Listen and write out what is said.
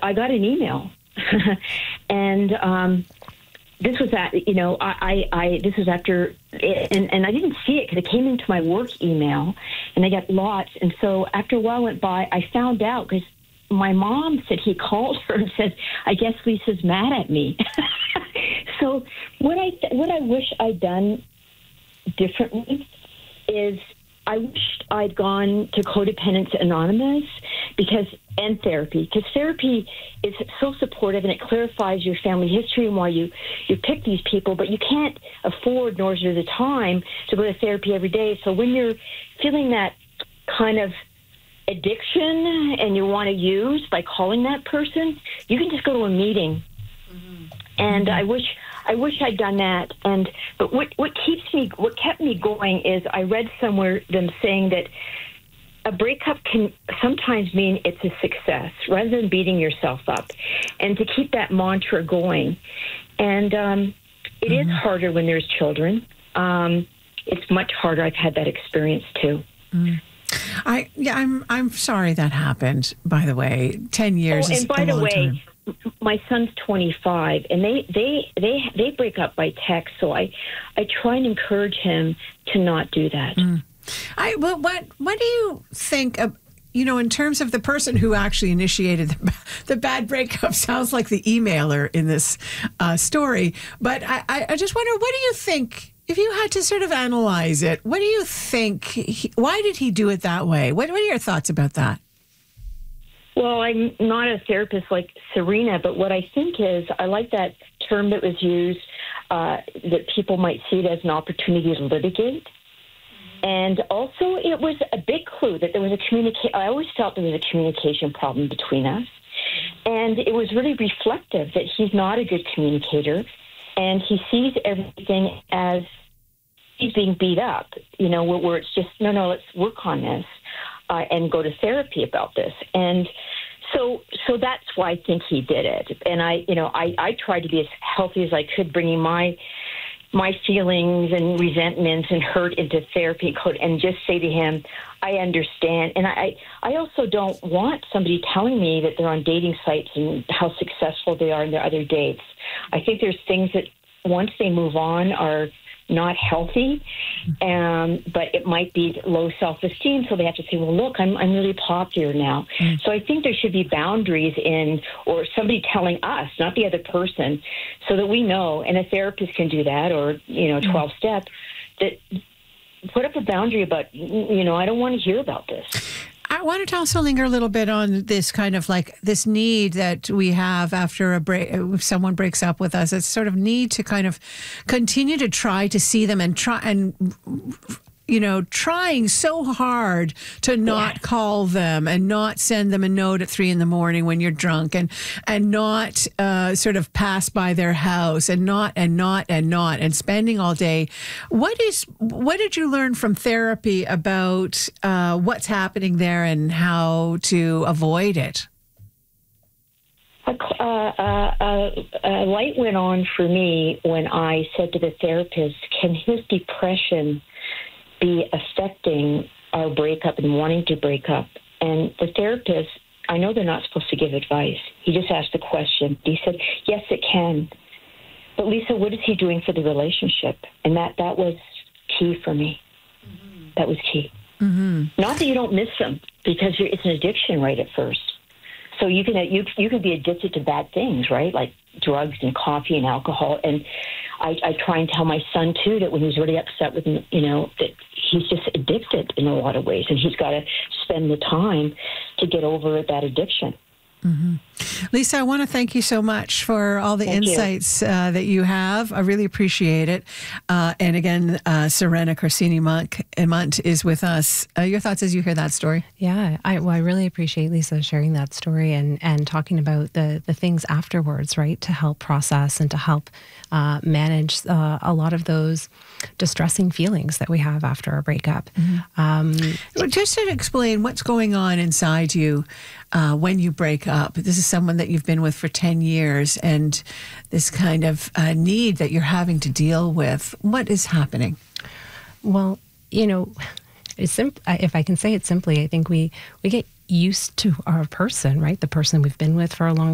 I got an email, and this was this was after, and I didn't see it because it came into my work email, and I got lots. And so after a while went by, I found out because my mom said he called her and said, "I guess Lisa's mad at me." So what I wish I'd done differently is I wished I'd gone to Codependence Anonymous and therapy, because therapy is so supportive and it clarifies your family history and why you pick these people, but you can't afford, nor is there the time to go to therapy every day. So when you're feeling that kind of addiction and you want to use by calling that person, you can just go to a meeting. Mm-hmm. And I wish I'd done that. But what kept me going is I read somewhere them saying that a breakup can sometimes mean it's a success rather than beating yourself up, and to keep that mantra going. And it is harder when there's children. It's much harder. I've had that experience too. Mm. I'm sorry that happened, by the way. 10 years is a long time. And by the way, my son's 25, and they break up by text, so I try and encourage him to not do that. What do you think of, in terms of the person who actually initiated the bad breakup? Sounds like the emailer in this story, but I just wonder, what do you think? If you had to sort of analyze it, what do you think? Why did he do it that way? What are your thoughts about that? Well, I'm not a therapist like Serena, but what I think is I like that term that was used, that people might see it as an opportunity to litigate. And also it was a big clue that there was I always felt there was a communication problem between us. And it was really reflective that he's not a good communicator. And he sees everything as he's being beat up, where it's just, no, let's work on this and go to therapy about this. And so that's why I think he did it. And I tried to be as healthy as I could, bringing my feelings and resentments and hurt into therapy and just say to him, I understand. And I also don't want somebody telling me that they're on dating sites and how successful they are in their other dates. I think there's things that once they move on are not healthy, but it might be low self-esteem, so they have to say, well, look, I'm really popular now. So I think there should be boundaries or somebody telling us, not the other person, so that we know, and a therapist can do that, or 12-step, that put up a boundary about, I don't want to hear about this. I wanted to also linger a little bit on this kind of like this need that we have after if someone breaks up with us. It's sort of need to kind of continue to try to see them and trying so hard to not call them and not send them a note at 3 a.m. when you're drunk and not sort of pass by their house and spending all day. What did you learn from therapy about what's happening there and how to avoid it? A light went on for me when I said to the therapist, can his depression be affecting our breakup and wanting to break up? And the therapist, I know they're not supposed to give advice. He just asked the question. He said, yes, it can. But Lisa, what is he doing for the relationship? And that was key for me. Mm-hmm. That was key. Mm-hmm. Not that you don't miss them, because it's an addiction right at first. So you can be addicted to bad things, right? Like drugs and coffee and alcohol. And I try and tell my son, too, that when he's really upset with me, that he's just addicted in a lot of ways. And he's got to spend the time to get over that addiction. Mm-hmm. Lisa, I want to thank you so much for all the insights that you have. I really appreciate it. And again, Serena Corsini-Munt is with us. Your thoughts as you hear that story? Yeah, I really appreciate Lisa sharing that story and talking about the things afterwards, right, to help process and to help manage a lot of those distressing feelings that we have after a breakup. Mm-hmm. Just to explain what's going on inside you when you break up. This is someone that you've been with for 10 years and this kind of need that you're having to deal with. What is happening? Well, if I can say it simply, I think we get used to our person, right? The person we've been with for a long